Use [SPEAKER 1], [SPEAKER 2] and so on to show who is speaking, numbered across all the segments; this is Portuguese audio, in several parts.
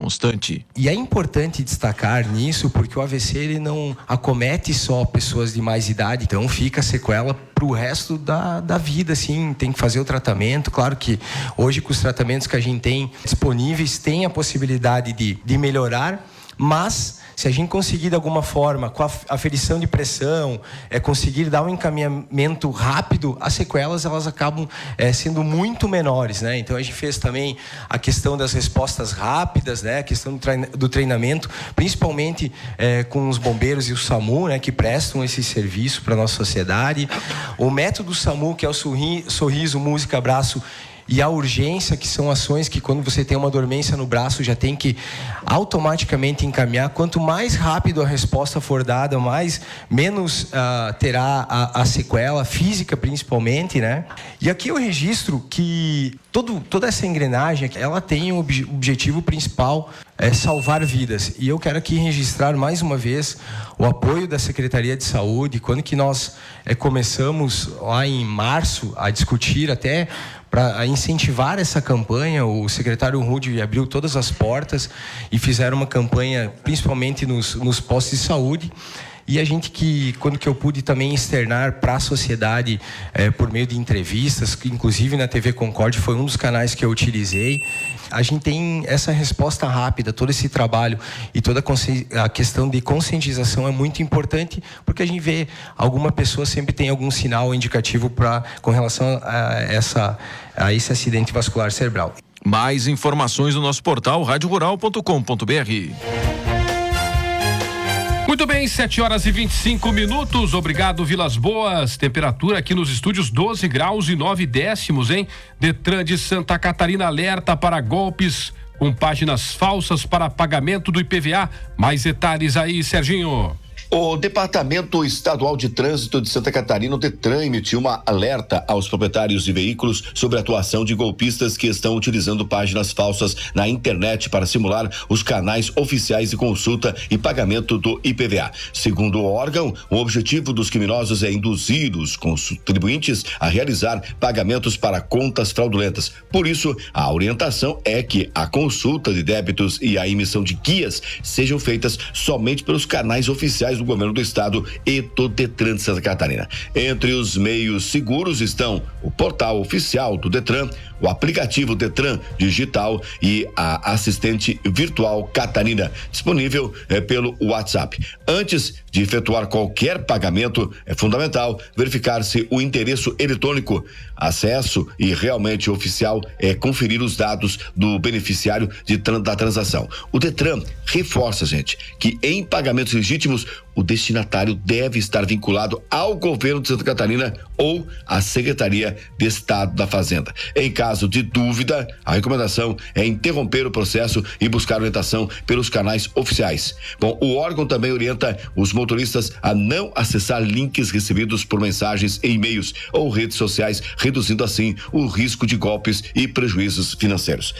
[SPEAKER 1] constante.
[SPEAKER 2] E é importante destacar nisso porque o AVC ele não acomete só pessoas de mais idade, então fica sequela para o resto da vida, assim, tem que fazer o tratamento. Claro que hoje com os tratamentos que a gente tem disponíveis, tem a possibilidade de melhorar, mas se a gente conseguir de alguma forma, com a aferição de pressão, conseguir dar um encaminhamento rápido, as sequelas elas acabam sendo muito menores, né? Então a gente fez também a questão das respostas rápidas, né? A questão do treinamento, principalmente com os bombeiros e o SAMU, né? Que prestam esse serviço para a nossa sociedade. O método SAMU, que é o sorriso, música, abraço, e a urgência, que são ações que quando você tem uma dormência no braço já tem que automaticamente encaminhar. Quanto mais rápido a resposta for dada, menos terá a sequela física, principalmente, né? E aqui eu registro que toda essa engrenagem, ela tem um objetivo principal, salvar vidas. E eu quero aqui registrar mais uma vez o apoio da Secretaria de Saúde. Quando que nós começamos lá em março a discutir até para incentivar essa campanha, o secretário Rudy abriu todas as portas e fizeram uma campanha principalmente nos postos de saúde. E a gente quando eu pude também externar para a sociedade por meio de entrevistas, que inclusive na TV Concorde foi um dos canais que eu utilizei, a gente tem essa resposta rápida, todo esse trabalho e toda a questão de conscientização é muito importante, porque a gente vê alguma pessoa sempre tem algum sinal indicativo com relação a esse acidente vascular cerebral.
[SPEAKER 1] Mais informações no nosso portal radiorural.com.br. Muito bem, 7h25. Obrigado, Vilas Boas. Temperatura aqui nos estúdios 12 graus e 9 décimos, hein? Detran de Santa Catarina alerta para golpes com páginas falsas para pagamento do IPVA. Mais detalhes aí, Serginho.
[SPEAKER 3] O Departamento Estadual de Trânsito de Santa Catarina, o Detran, emitiu uma alerta aos proprietários de veículos sobre a atuação de golpistas que estão utilizando páginas falsas na internet para simular os canais oficiais de consulta e pagamento do IPVA. Segundo o órgão, o objetivo dos criminosos é induzir os contribuintes a realizar pagamentos para contas fraudulentas. Por isso, a orientação é que a consulta de débitos e a emissão de guias sejam feitas somente pelos canais oficiais do governo do estado e do Detran de Santa Catarina. Entre os meios seguros estão o portal oficial do Detran, o aplicativo Detran Digital e a assistente virtual Catarina, disponível pelo WhatsApp. Antes de efetuar qualquer pagamento, é fundamental verificar se o endereço eletrônico, acesso e realmente oficial é conferir os dados do beneficiário da transação. O Detran reforça, gente, que em pagamentos legítimos o destinatário deve estar vinculado ao governo de Santa Catarina ou à Secretaria de Estado da Fazenda. Em caso de dúvida, a recomendação é interromper o processo e buscar orientação pelos canais oficiais. Bom, o órgão também orienta os motoristas a não acessar links recebidos por mensagens e e-mails ou redes sociais, reduzindo assim o risco de golpes e prejuízos financeiros.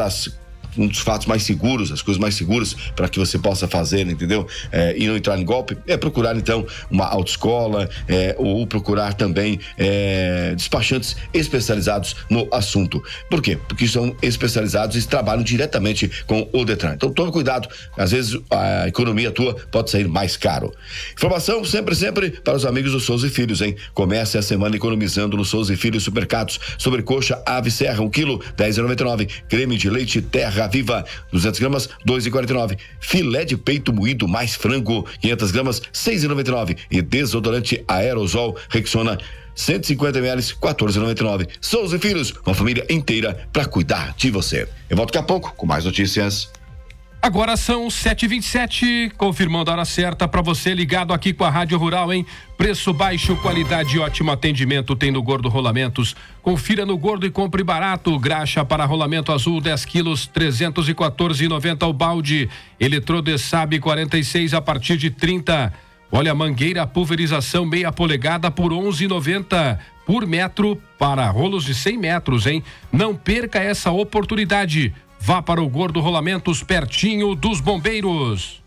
[SPEAKER 3] Um dos fatos mais seguros, as coisas mais seguras para que você possa fazer, entendeu? E não entrar em golpe, é procurar então uma autoescola, ou procurar também despachantes especializados no assunto. Por quê? Porque são especializados e trabalham diretamente com o Detran. Então tome cuidado, às vezes a economia tua pode sair mais caro. Informação sempre para os amigos do Souza e Filhos, hein? Comece a semana economizando no Souza e Filhos Supermercados. Sobrecoxa Ave Serra, 1 quilo, R$10,99. Creme de leite Terra Viva, 200 gramas, R$2,49. Filé de peito moído mais frango, 500 gramas, R$6,99. E desodorante aerosol Rexona, 150 ml, R$14,99. Souza e Filhos, uma família inteira para cuidar de você. Eu volto daqui a pouco com mais notícias.
[SPEAKER 1] Agora são 7h27, confirmando a hora certa para você ligado aqui com a Rádio Rural, hein? Preço baixo, qualidade e ótimo atendimento tem no Gordo Rolamentos. Confira no Gordo e compre barato. Graxa para rolamento azul 10 quilos, R$314,90 o balde. Eletrodesabe 46 a partir de 30. Olha, mangueira pulverização meia polegada por R$11,90 por metro para rolos de 100 metros, hein? Não perca essa oportunidade. Vá para o Gordo Rolamentos, pertinho dos bombeiros.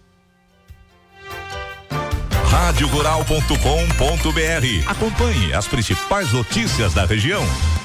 [SPEAKER 4] radiorural.com.br. Acompanhe as principais notícias da região.